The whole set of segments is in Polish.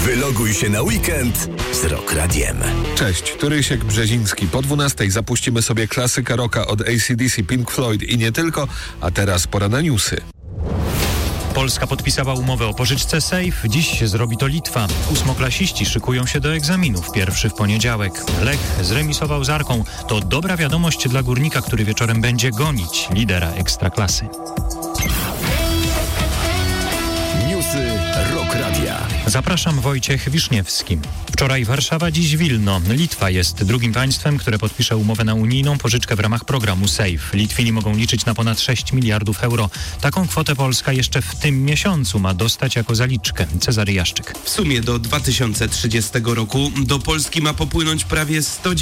Wyloguj się na weekend z Rock Radiem. Cześć, tu Rysiek Brzeziński. Po 12 zapuścimy sobie klasykę rocka od AC/DC, Pink Floyd i nie tylko, a teraz pora na newsy. Polska podpisała umowę o pożyczce Safe. Dziś zrobi to Litwa. Ósmoklasiści szykują się do egzaminów. Pierwszy w poniedziałek. Lech zremisował z Arką. To dobra wiadomość dla Górnika, który wieczorem będzie gonić lidera Ekstraklasy. Newsy Rock Radia. Zapraszam, Wojciech Wiszniewski. Wczoraj Warszawa, dziś Wilno. Litwa jest drugim państwem, które podpisze umowę na unijną pożyczkę w ramach programu SAFE. Litwini mogą liczyć na ponad 6 miliardów euro. Taką kwotę Polska jeszcze w tym miesiącu ma dostać jako zaliczkę. Cezary Jaszczyk. W sumie do 2030 roku do Polski ma popłynąć prawie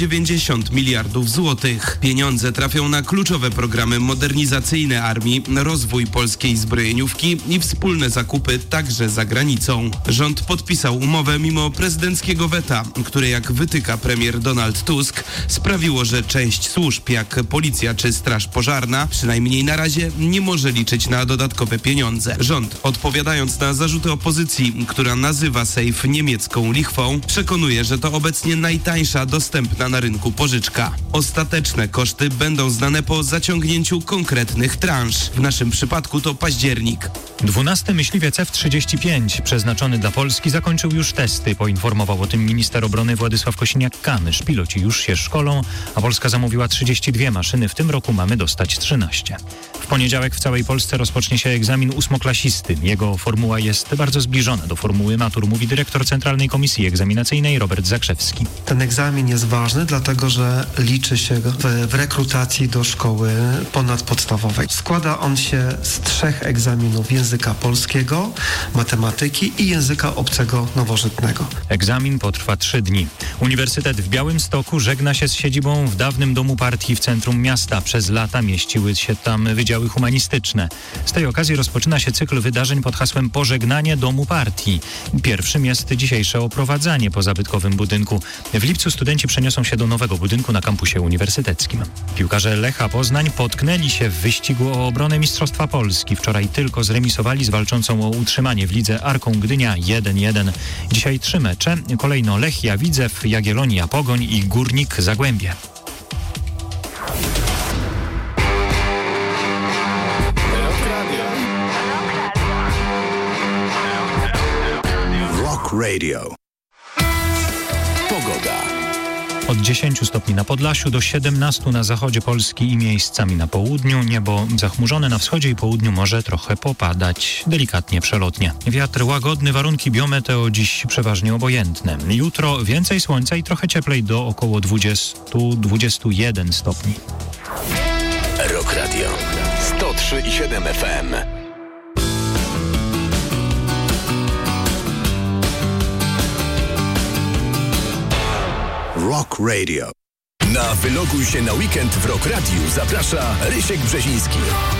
190 miliardów złotych. Pieniądze trafią na kluczowe programy modernizacyjne armii, rozwój polskiej zbrojeniówki i wspólne zakupy także za granicą. Rząd podpisał umowę mimo prezydenckiego weta, które, jak wytyka premier Donald Tusk, sprawiło, że część służb jak policja czy straż pożarna, przynajmniej na razie, nie może liczyć na dodatkowe pieniądze. Rząd, odpowiadając na zarzuty opozycji, która nazywa SAFE niemiecką lichwą, przekonuje, że to obecnie najtańsza dostępna na rynku pożyczka. Ostateczne koszty będą znane po zaciągnięciu konkretnych transz. W naszym przypadku to październik. 12. myśliwiec F-35 przeznaczony dla Polski zakończył już testy. Poinformował o tym minister obrony Władysław Kosiniak-Kamysz. Piloci już się szkolą, a Polska zamówiła 32 maszyny. W tym roku mamy dostać 13. W poniedziałek w całej Polsce rozpocznie się egzamin ósmoklasisty. Jego formuła jest bardzo zbliżona do formuły matur, mówi dyrektor Centralnej Komisji Egzaminacyjnej Robert Zakrzewski. Ten egzamin jest ważny, dlatego że liczy się w rekrutacji do szkoły ponadpodstawowej. Składa on się z 3 egzaminów: języka polskiego, matematyki i języka obcego nowożytnego. Egzamin potrwa 3 dni. Uniwersytet w Białymstoku żegna się z siedzibą w dawnym domu partii w centrum miasta. Przez lata mieściły się tam wydziały humanistyczne. Z tej okazji rozpoczyna się cykl wydarzeń pod hasłem Pożegnanie domu partii. Pierwszym jest dzisiejsze oprowadzanie po zabytkowym budynku. W lipcu studenci przeniosą się do nowego budynku na kampusie uniwersyteckim. Piłkarze Lecha Poznań potknęli się w wyścigu o obronę Mistrzostwa Polski. Wczoraj tylko zremisowali z walczącą o utrzymanie w lidze Arką Gdynia 1-1. Dzisiaj 3 mecze. Kolejno Lechia Widzew, Jagiellonia Pogoń i Górnik Zagłębie. Rock Radio. Pogoda. Od 10 stopni na Podlasiu do 17 na zachodzie Polski i miejscami na południu. Niebo zachmurzone, na wschodzie i południu może trochę popadać, delikatnie przelotnie. Wiatr łagodny, warunki biometeo dziś przeważnie obojętne. Jutro więcej słońca i trochę cieplej do około 20-21 stopni. Rock Radio 103,7 FM. Rock Radio. Na Wyloguj się na weekend w Rock Radiu zaprasza Rysiek Brzeziński.